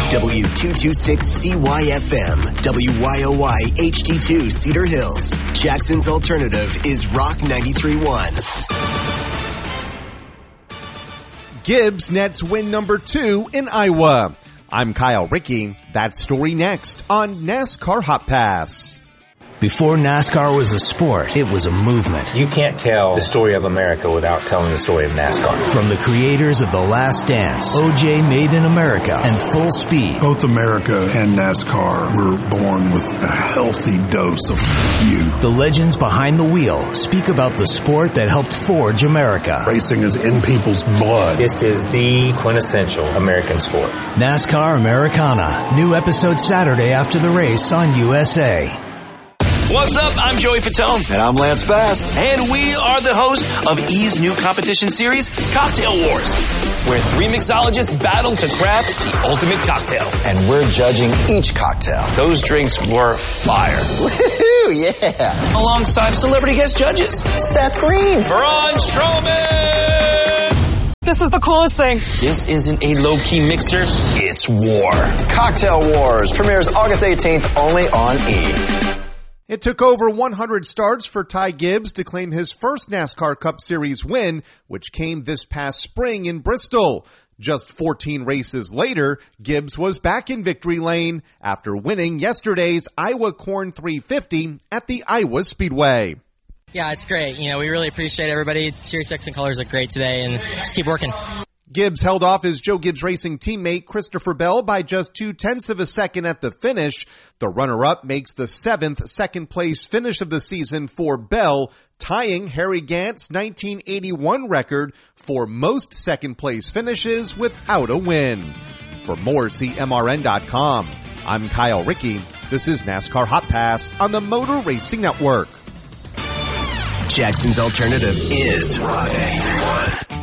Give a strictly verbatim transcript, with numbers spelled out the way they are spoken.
W two twenty-six C Y F M, W Y O Y H D two Cedar Hills. Jackson's alternative is Rock ninety-three point one. Gibbs nets win number two in Iowa. I'm Kyle Rickey. That story next on NASCAR Hot Pass. Before NASCAR was a sport, it was a movement. You can't tell the story of America without telling the story of NASCAR. From the creators of The Last Dance, O J Made in America, and Full Speed. Both America and NASCAR were born with a healthy dose of youth. The legends behind the wheel speak about the sport that helped forge America. Racing is in people's blood. This is the quintessential American sport. NASCAR Americana. New episode Saturday after the race on U S A. What's up? I'm Joey Fatone. And I'm Lance Bass. And we are the host of E's new competition series, Cocktail Wars, where three mixologists battle to craft the ultimate cocktail. And we're judging each cocktail. Those drinks were fire. Woohoo, yeah. Alongside celebrity guest judges. Seth Green. Braun Strowman. This is the coolest thing. This isn't a low-key mixer. It's war. Cocktail Wars premieres August eighteenth only on E! It took over one hundred starts for Ty Gibbs to claim his first NASCAR Cup Series win, which came this past spring in Bristol. Just fourteen races later, Gibbs was back in victory lane after winning yesterday's Iowa Corn three fifty at the Iowa Speedway. Yeah, it's great. You know, we really appreciate everybody. Series X and colors look great today, and just keep working. Gibbs held off his Joe Gibbs Racing teammate Christopher Bell by just two-tenths of a second at the finish. The runner-up makes the seventh second-place finish of the season for Bell, tying Harry Gant's nineteen eighty-one record for most second-place finishes without a win. For more, see M R N dot com. I'm Kyle Rickey. This is NASCAR Hot Pass on the Motor Racing Network. Jackson's alternative is Rock ninety-three point one.